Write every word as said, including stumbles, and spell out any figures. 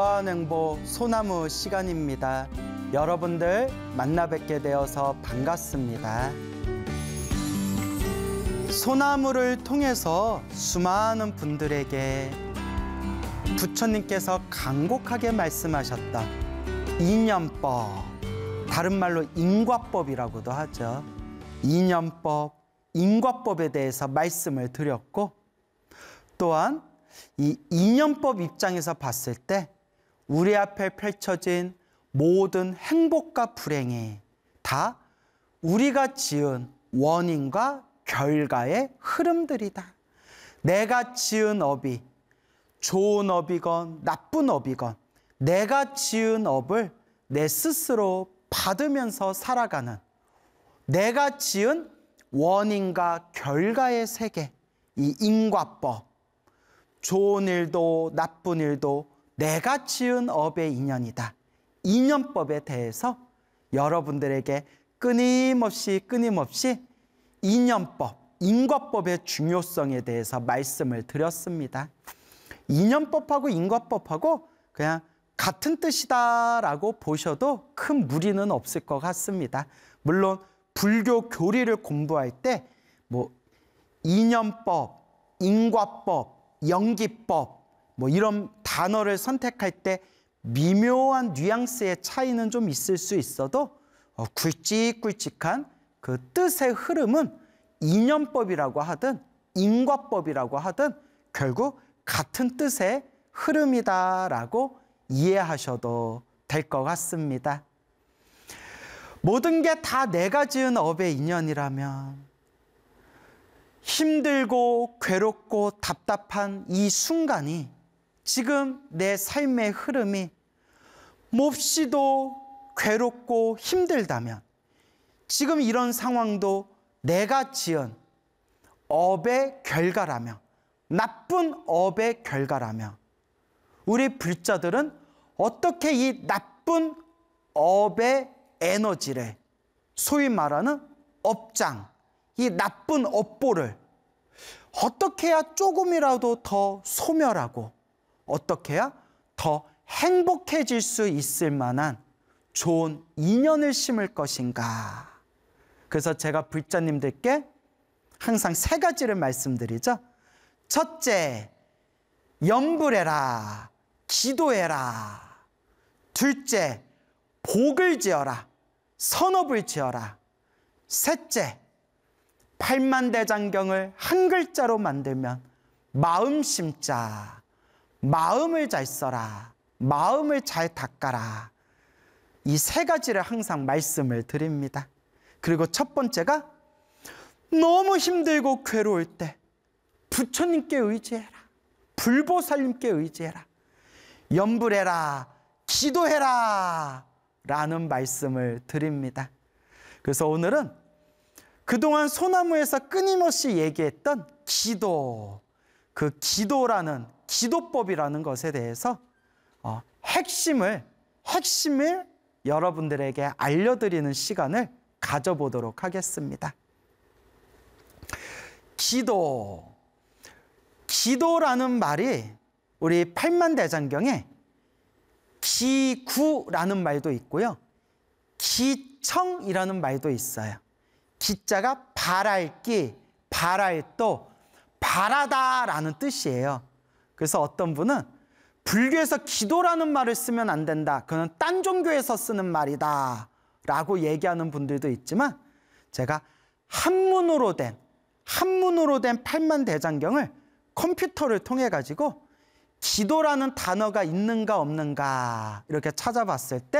무한행보 소나무 시간입니다. 여러분들 만나 뵙게 되어서 반갑습니다. 소나무를 통해서 수많은 분들에게 부처님께서 간곡하게 말씀하셨던 인연법, 다른 말로 인과법이라고도 하죠. 인연법, 인과법에 대해서 말씀을 드렸고, 또한 이 인연법 입장에서 봤을 때 우리 앞에 펼쳐진 모든 행복과 불행이 다 우리가 지은 원인과 결과의 흐름들이다. 내가 지은 업이 좋은 업이건 나쁜 업이건 내가 지은 업을 내 스스로 받으면서 살아가는, 내가 지은 원인과 결과의 세계, 이 인과법. 좋은 일도 나쁜 일도 내가 지은 업의 인연이다. 인연법에 대해서 여러분들에게 끊임없이 끊임없이 인연법, 인과법의 중요성에 대해서 말씀을 드렸습니다. 인연법하고 인과법하고 그냥 같은 뜻이다라고 보셔도 큰 무리는 없을 것 같습니다. 물론 불교 교리를 공부할 때 뭐 인연법, 인과법, 연기법 뭐 이런 단어를 선택할 때 미묘한 뉘앙스의 차이는 좀 있을 수 있어도 어, 굵직굵직한 그 뜻의 흐름은 인연법이라고 하든 인과법이라고 하든 결국 같은 뜻의 흐름이다라고 이해하셔도 될 것 같습니다. 모든 게 다 내가 지은 업의 인연이라면 힘들고 괴롭고 답답한 이 순간이, 지금 내 삶의 흐름이 몹시도 괴롭고 힘들다면, 지금 이런 상황도 내가 지은 업의 결과라며, 나쁜 업의 결과라며, 우리 불자들은 어떻게 이 나쁜 업의 에너지를, 소위 말하는 업장, 이 나쁜 업보를 어떻게 해야 조금이라도 더 소멸하고 어떻게 해야 더 행복해질 수 있을 만한 좋은 인연을 심을 것인가. 그래서 제가 불자님들께 항상 세 가지를 말씀드리죠. 첫째, 염불해라, 기도해라. 둘째, 복을 지어라, 선업을 지어라. 셋째, 팔만대장경을 한 글자로 만들면 마음 심자, 마음을 잘 써라, 마음을 잘 닦아라. 이 세 가지를 항상 말씀을 드립니다. 그리고 첫 번째가 너무 힘들고 괴로울 때 부처님께 의지해라, 불보살님께 의지해라, 염불해라, 기도해라 라는 말씀을 드립니다. 그래서 오늘은 그동안 소나무에서 끊임없이 얘기했던 기도, 그 기도라는, 기도법이라는 것에 대해서 어, 핵심을, 핵심을 여러분들에게 알려드리는 시간을 가져보도록 하겠습니다. 기도, 기도라는 말이 우리 팔만대장경에 기구라는 말도 있고요, 기청이라는 말도 있어요. 기자가 바랄기, 바랄도, 바라다라는 뜻이에요. 그래서 어떤 분은 불교에서 기도라는 말을 쓰면 안 된다, 그건 딴 종교에서 쓰는 말이다 라고 얘기하는 분들도 있지만, 제가 한문으로 된, 한문으로 된 팔만대장경을 컴퓨터를 통해 가지고 기도라는 단어가 있는가 없는가 이렇게 찾아봤을 때